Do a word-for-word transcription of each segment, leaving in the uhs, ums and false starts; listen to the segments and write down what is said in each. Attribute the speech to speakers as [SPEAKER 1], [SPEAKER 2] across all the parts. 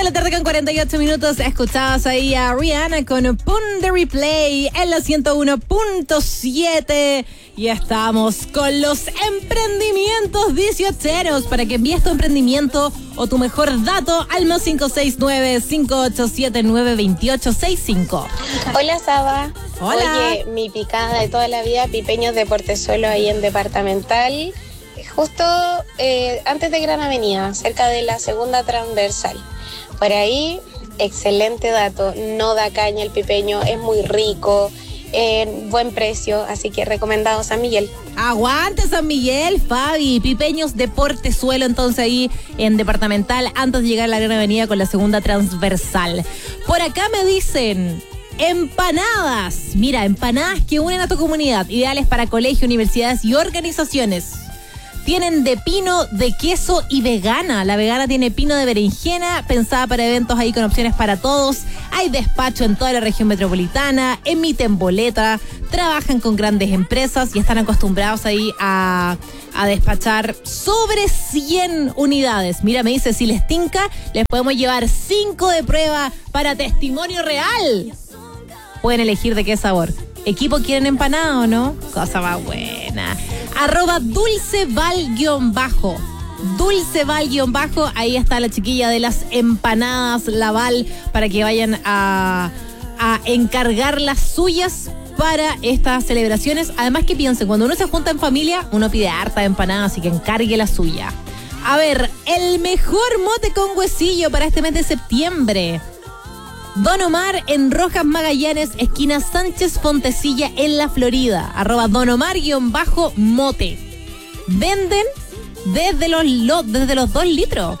[SPEAKER 1] La tarde con cuarenta y ocho minutos, escuchabas ahí a Rihanna con Pon de Replay en la ciento uno punto siete y estamos con los emprendimientos dieciocheros para que envíes tu emprendimiento o tu mejor dato al más cinco seis nueve, cinco ocho siete nueve, dos ocho seis cinco.
[SPEAKER 2] Hola Saba.
[SPEAKER 1] Hola.
[SPEAKER 2] Oye, mi picada de toda la vida, Pipeños de Portezuelo ahí en Departamental, justo eh, antes de Gran Avenida, cerca de la segunda transversal. Por ahí, excelente dato, no da caña el pipeño, es muy rico, eh, buen precio, así que recomendado San Miguel.
[SPEAKER 1] Aguante San Miguel, Fabi. Pipeños de Portezuelo, entonces ahí en Departamental, antes de llegar a la Gran Avenida con la segunda transversal. Por acá me dicen... empanadas. Mira, empanadas que unen a tu comunidad, ideales para colegios, universidades y organizaciones. Tienen de pino, de queso y vegana. La vegana tiene pino de berenjena, pensada para eventos ahí con opciones para todos. Hay despacho en toda la región metropolitana, emiten boleta, trabajan con grandes empresas y están acostumbrados ahí a, a despachar sobre cien unidades. Mira, me dice, si les tinca, les podemos llevar cinco de prueba para testimonio real. Pueden elegir de qué sabor. ¿Equipo quieren empanada o no? Cosa más buena. Arroba dulceval-bajo. Dulceval-bajo. Ahí está la chiquilla de las empanadas Laval para que vayan a, a encargar las suyas para estas celebraciones. Además, que piensen, cuando uno se junta en familia, uno pide harta de empanadas, así que encargue la suya. A ver, el mejor mote con huesillo para este mes de septiembre. Don Omar en Rojas Magallanes, esquina Sánchez Fontecilla en la Florida. Arroba Don Omar-mote. Venden desde los, lo, desde los dos litros.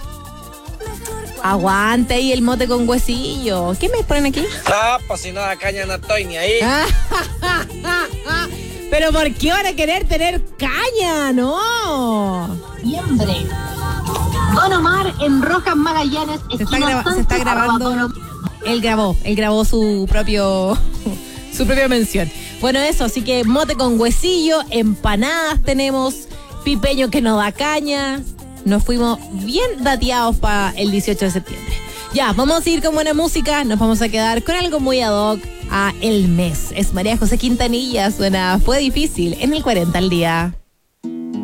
[SPEAKER 1] Aguante ahí el mote con huesillo. ¿Qué me ponen aquí?
[SPEAKER 3] Ah, pues si no da caña no estoy ni ahí.
[SPEAKER 1] Pero ¿por qué van a querer tener caña? No. Siempre. Don Omar en Rojas Magallanes, esquina se está, graba- se está grabando. Él grabó, él grabó su propio su propia mención. Bueno, eso, así que mote con huesillo, empanadas tenemos, pipeño que nos da caña. Nos fuimos bien dateados para el dieciocho de septiembre. Ya, vamos a ir con buena música, nos vamos a quedar con algo muy ad hoc a el mes. Es María José Quintanilla, suena Fue Difícil en el cuarenta al día.